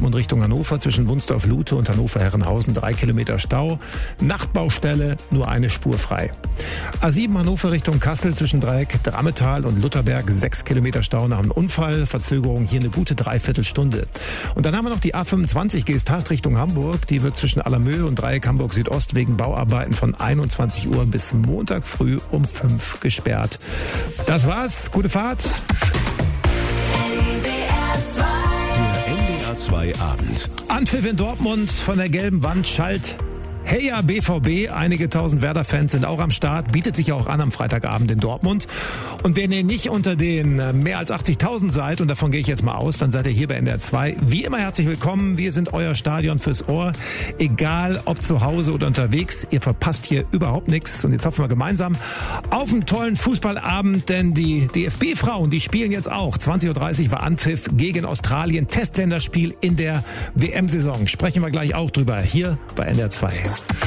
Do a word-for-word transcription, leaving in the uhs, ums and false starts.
Dortmund Richtung Hannover zwischen Wunsdorf-Lute und Hannover-Herrenhausen drei Kilometer Stau. Nachtbaustelle, nur eine Spur frei. A sieben Hannover Richtung Kassel zwischen Dreieck Drammetal und Lutherberg sechs Kilometer Stau nach einem Unfall. Verzögerung hier eine gute Dreiviertelstunde. Und dann haben wir noch die A fünfundzwanzig Geesthacht Richtung Hamburg. Die wird zwischen Allermöhe und Dreieck Hamburg Südost wegen Bauarbeiten von einundzwanzig Uhr bis Montag früh um fünf gesperrt. Das war's. Gute Fahrt. N D R zwei. Der N D R zwei Abend. Anpfiff in Dortmund, von der gelben Wand schallt. Hey ja, B V B, einige tausend Werder-Fans sind auch am Start, bietet sich auch an am Freitagabend in Dortmund. Und wenn ihr nicht unter den mehr als achtzigtausend seid, und davon gehe ich jetzt mal aus, dann seid ihr hier bei N D R zwei. Wie immer herzlich willkommen, wir sind euer Stadion fürs Ohr. Egal ob zu Hause oder unterwegs, ihr verpasst hier überhaupt nichts. Und jetzt hoffen wir gemeinsam auf einen tollen Fußballabend, denn die D F B-Frauen, die spielen jetzt auch. zwanzig Uhr dreißig war Anpfiff gegen Australien, Testländerspiel in der W M-Saison. Sprechen wir gleich auch drüber, hier bei N D R zwei.